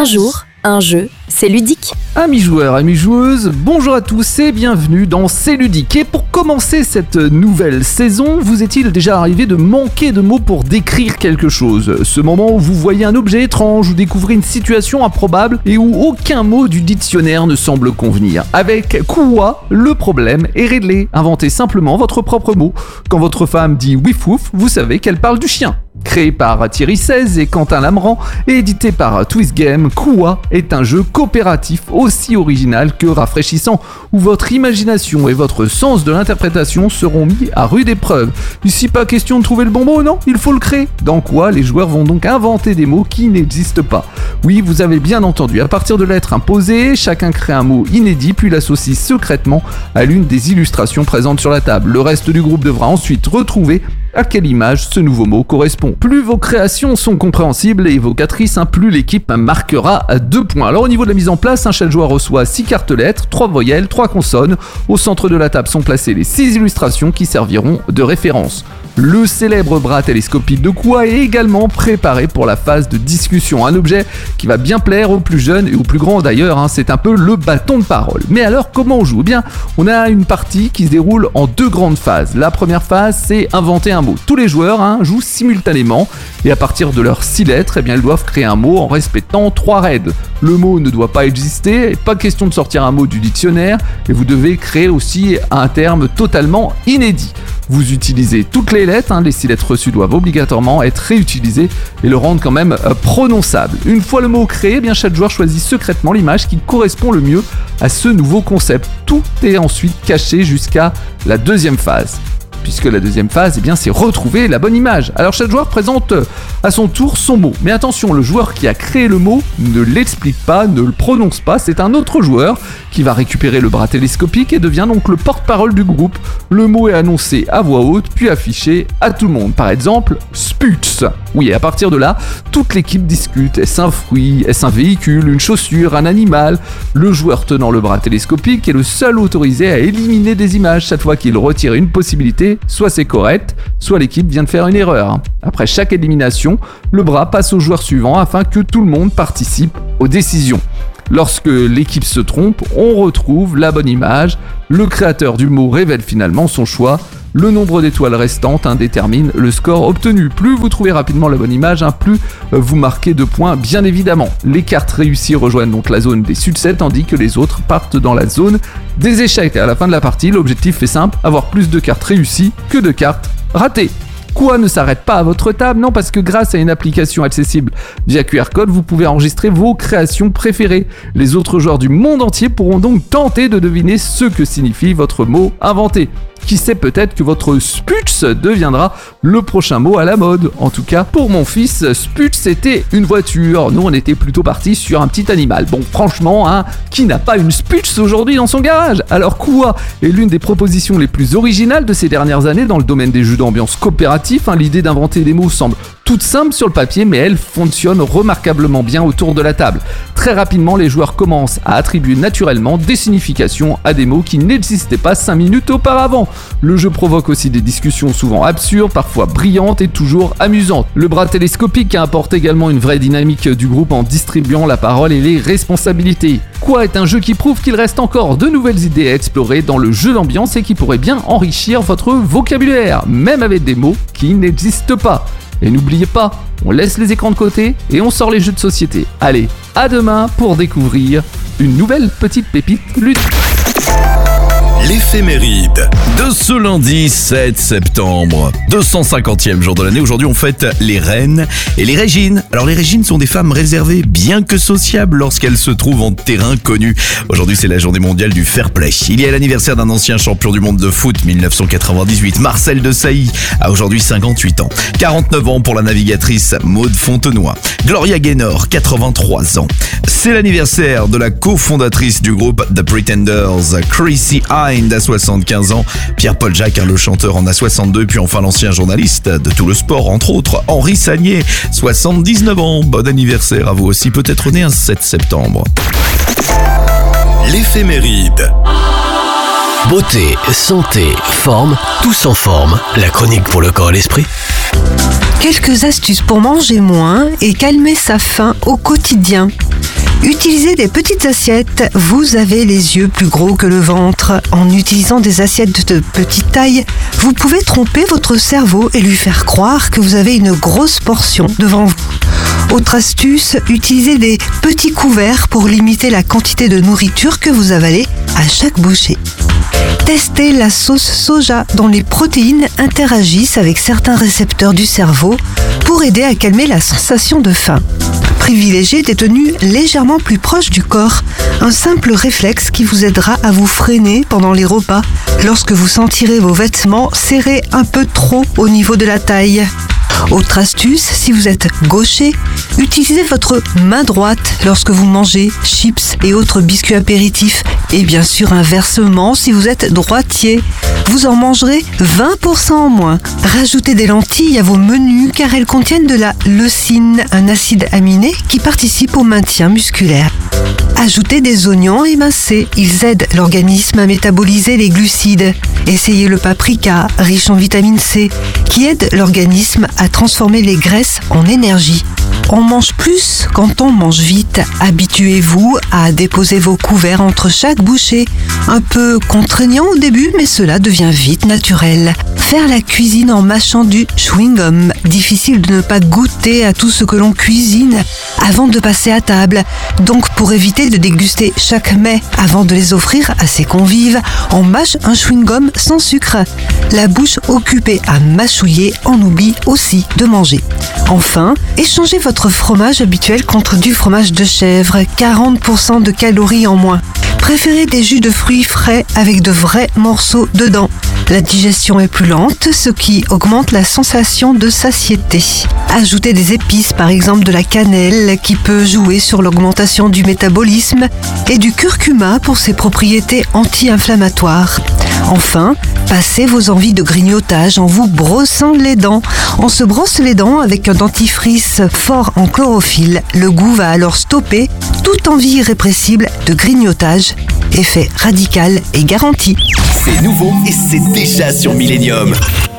Un jour, un jeu, c'est ludique. Amis joueurs, amis joueuses, bonjour à tous et bienvenue dans C'est ludique. Et pour commencer cette nouvelle saison, vous est-il déjà arrivé de manquer de mots pour décrire quelque chose? Ce moment où vous voyez un objet étrange ou découvrez une situation improbable et où aucun mot du dictionnaire ne semble convenir. Avec Kuwa, le problème est réglé. Inventez simplement votre propre mot. Quand votre femme dit wif wouf, vous savez qu'elle parle du chien. Créé par Thierry 16 et Quentin Lamran et édité par Twist Game, Kuwa est un jeu coopératif aussi original que rafraîchissant, où votre imagination et votre sens de l'interprétation seront mis à rude épreuve. Ici pas question de trouver le bon mot, non, il faut le créer. Dans Kuwa, les joueurs vont donc inventer des mots qui n'existent pas. Oui, vous avez bien entendu, à partir de lettres imposées, chacun crée un mot inédit puis l'associe secrètement à l'une des illustrations présentes sur la table. Le reste du groupe devra ensuite retrouver à quelle image ce nouveau mot correspond. Plus vos créations sont compréhensibles et évocatrices, plus l'équipe marquera 2 points. Alors au niveau de la mise en place, chaque joueur reçoit 6 cartes lettres, 3 voyelles, 3 consonnes. Au centre de la table sont placées les 6 illustrations qui serviront de référence. Le célèbre bras télescopique de Kuwa est également préparé pour la phase de discussion. Un objet qui va bien plaire aux plus jeunes et aux plus grands d'ailleurs, c'est un peu le bâton de parole. Mais alors comment on joue? Eh bien, on a une partie qui se déroule en 2 grandes phases. La première phase, c'est inventer un mot. Tous les joueurs jouent simultanément et à partir de leurs 6 lettres, ils doivent créer un mot en respectant 3 règles. Le mot ne doit pas exister, et pas question de sortir un mot du dictionnaire et vous devez créer aussi un terme totalement inédit. Vous utilisez toutes les lettres, les 6 lettres reçues doivent obligatoirement être réutilisées et le rendre quand même prononçable. Une fois le mot créé, chaque joueur choisit secrètement l'image qui correspond le mieux à ce nouveau concept. Tout est ensuite caché jusqu'à la deuxième phase. Puisque la deuxième phase, c'est retrouver la bonne image. Alors chaque joueur présente à son tour son mot. Mais attention, le joueur qui a créé le mot ne l'explique pas, ne le prononce pas. C'est un autre joueur qui va récupérer le bras télescopique et devient donc le porte-parole du groupe. Le mot est annoncé à voix haute, puis affiché à tout le monde. Par exemple, Sputz. Oui, et à partir de là, toute l'équipe discute. Est-ce un fruit? Est-ce un véhicule? Une chaussure? Un animal? Le joueur tenant le bras télescopique est le seul autorisé à éliminer des images chaque fois qu'il retire une possibilité. Soit c'est correct, soit l'équipe vient de faire une erreur. Après chaque élimination, le bras passe au joueur suivant afin que tout le monde participe aux décisions. Lorsque l'équipe se trompe, on retrouve la bonne image. Le créateur du mot révèle finalement son choix. Le nombre d'étoiles restantes détermine le score obtenu. Plus vous trouvez rapidement la bonne image, plus vous marquez 2 points, bien évidemment. Les cartes réussies rejoignent donc la zone des succès, tandis que les autres partent dans la zone des échecs. Et à la fin de la partie, l'objectif est simple, avoir plus de cartes réussies que de cartes ratées. Kuwa ne s'arrête pas à votre table, non, parce que grâce à une application accessible via QR code, vous pouvez enregistrer vos créations préférées. Les autres joueurs du monde entier pourront donc tenter de deviner ce que signifie votre mot inventé. Qui sait, peut-être que votre Sputz deviendra le prochain mot à la mode. En tout cas, pour mon fils, Sputz c'était une voiture. Nous, on était plutôt partis sur un petit animal. Bon, franchement, qui n'a pas une Sputz aujourd'hui dans son garage? Alors, Kuwa est l'une des propositions les plus originales de ces dernières années dans le domaine des jeux d'ambiance coopératifs. L'idée d'inventer des mots semble toute simple sur le papier, mais elle fonctionne remarquablement bien autour de la table. Très rapidement, les joueurs commencent à attribuer naturellement des significations à des mots qui n'existaient pas 5 minutes auparavant. Le jeu provoque aussi des discussions souvent absurdes, parfois brillantes et toujours amusantes. Le bras télescopique apporte également une vraie dynamique du groupe en distribuant la parole et les responsabilités. Kuwa est un jeu qui prouve qu'il reste encore de nouvelles idées à explorer dans le jeu d'ambiance et qui pourrait bien enrichir votre vocabulaire, même avec des mots qui n'existent pas. Et n'oubliez pas, on laisse les écrans de côté et on sort les jeux de société. Allez, à demain pour découvrir une nouvelle petite pépite ludique. L'éphéméride de ce lundi 7 septembre, 250e jour de l'année. Aujourd'hui, on fête les reines et les régines. Alors, les régines sont des femmes réservées, bien que sociables, lorsqu'elles se trouvent en terrain connu. Aujourd'hui, c'est la journée mondiale du fair play. Il y a l'anniversaire d'un ancien champion du monde de foot, 1998. Marcel Desailly a aujourd'hui 58 ans. 49 ans pour la navigatrice Maude Fontenoy. Gloria Gaynor, 83 ans. C'est l'anniversaire de la cofondatrice du groupe The Pretenders, Chrissy Hynde, à 75 ans. Pierre-Paul Jacques, le chanteur, en a 62. Puis enfin, l'ancien journaliste de tout le sport, entre autres, Henri Sagnier, 79 ans. Bon anniversaire à vous aussi, peut-être né un 7 septembre. L'éphéméride. Beauté, santé, forme, tous en forme. La chronique pour le corps et l'esprit. Quelques astuces pour manger moins et calmer sa faim au quotidien. Utilisez des petites assiettes. Vous avez les yeux plus gros que le ventre. En utilisant des assiettes de petite taille, vous pouvez tromper votre cerveau et lui faire croire que vous avez une grosse portion devant vous. Autre astuce, utilisez des petits couverts pour limiter la quantité de nourriture que vous avalez à chaque bouchée. Testez la sauce soja dont les protéines interagissent avec certains récepteurs du cerveau pour aider à calmer la sensation de faim. Privilégiez des tenues légèrement plus proches du corps, un simple réflexe qui vous aidera à vous freiner pendant les repas lorsque vous sentirez vos vêtements serrés un peu trop au niveau de la taille. Autre astuce, si vous êtes gaucher, utilisez votre main droite lorsque vous mangez chips et autres biscuits apéritifs. Et bien sûr inversement, si vous êtes droitier, vous en mangerez 20% en moins. Rajoutez des lentilles à vos menus car elles contiennent de la leucine, un acide aminé qui participe au maintien musculaire. Ajoutez des oignons émincés, ils aident l'organisme à métaboliser les glucides. Essayez le paprika, riche en vitamine C, qui aide l'organisme à transformer les graisses en énergie. On mange plus quand on mange vite. Habituez-vous à déposer vos couverts entre chaque bouchée. Un peu contraignant au début, mais cela devient vite naturel. Faire la cuisine en mâchant du chewing-gum. Difficile de ne pas goûter à tout ce que l'on cuisine avant de passer à table. Donc pour éviter de déguster chaque mets avant de les offrir à ses convives, on mâche un chewing-gum sans sucre. La bouche occupée à mâchouiller en oublie aussi de manger. Enfin, échangez votre fromage habituel contre du fromage de chèvre, 40% de calories en moins. Préférez des jus de fruits frais avec de vrais morceaux dedans. La digestion est plus lente, ce qui augmente la sensation de satiété. Ajoutez des épices, par exemple de la cannelle, qui peut jouer sur l'augmentation du métabolisme, et du curcuma pour ses propriétés anti-inflammatoires. Enfin, passez vos envies de grignotage en vous brossant les dents. On se brosse les dents avec un dentifrice fort en chlorophylle. Le goût va alors stopper toute envie irrépressible de grignotage. Effet radical et garanti. C'est nouveau et c'est déjà sur Millennium.